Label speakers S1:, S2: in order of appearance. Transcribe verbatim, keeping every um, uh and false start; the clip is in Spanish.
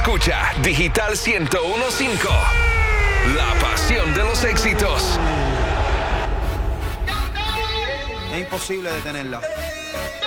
S1: escucha Digital ciento uno punto cinco. La pasión de los éxitos.
S2: Es imposible detenerla.